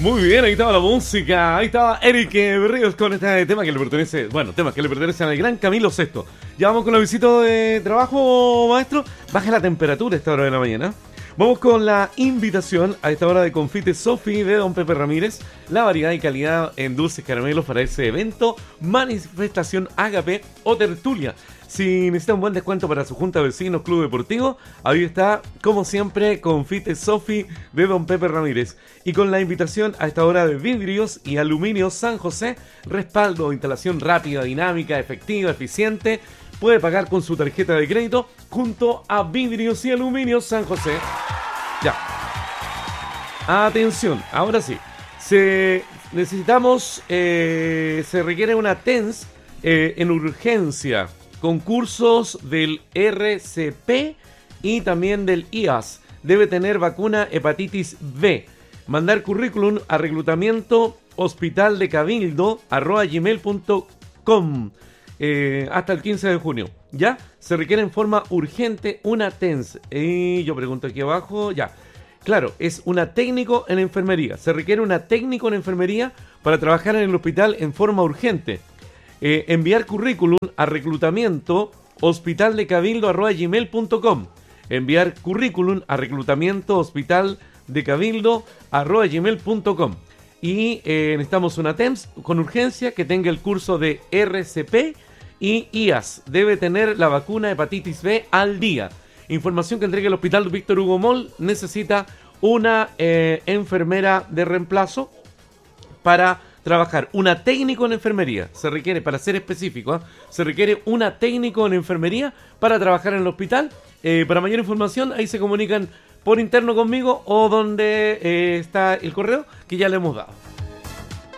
Muy bien, ahí estaba la música, ahí estaba Eric Berríos con este tema que le pertenece, temas que le pertenecen al gran Camilo Sesto. Ya vamos con la visita de trabajo, maestro. Baja la temperatura a esta hora de la mañana. Vamos con la invitación a esta hora de Confite Sofi de Don Pepe Ramírez. La variedad y calidad en dulces caramelos para ese evento, manifestación, ágape o tertulia. Si necesita un buen descuento para su junta de vecinos, club deportivo, ahí está, como siempre, Confite Sofi de Don Pepe Ramírez. Y con la invitación a esta hora de Vidrios y Aluminio San José, respaldo, instalación rápida, dinámica, efectiva, eficiente. Puede pagar con su tarjeta de crédito junto a Vidrios y Aluminio San José. Ya. Atención, ahora sí. Se requiere una TENS en urgencia. Concursos del RCP y también del IAS. Debe tener vacuna hepatitis B. Mandar currículum a reclutamiento hospitaldecabildo@gmail.com hasta el 15 de junio. ¿Ya? Se requiere en forma urgente una TENS. Y yo pregunto aquí abajo, ya. Claro, es una técnico en enfermería. Se requiere una técnico en enfermería para trabajar en el hospital en forma urgente. Enviar currículum a reclutamiento hospitaldecabildo@gmail.com. Enviar currículum a reclutamiento hospitaldecabildo@gmail.com. Y necesitamos una TEMS con urgencia que tenga el curso de RCP y IAS. Debe tener la vacuna hepatitis B al día. Información que entregue el Hospital Víctor Hugo Moll. Necesita una enfermera de reemplazo para trabajar. Una técnico en enfermería. Se requiere, para ser específico, se requiere una técnico en enfermería para trabajar en el hospital. Para mayor información, ahí se comunican por interno conmigo o donde está el correo que ya le hemos dado.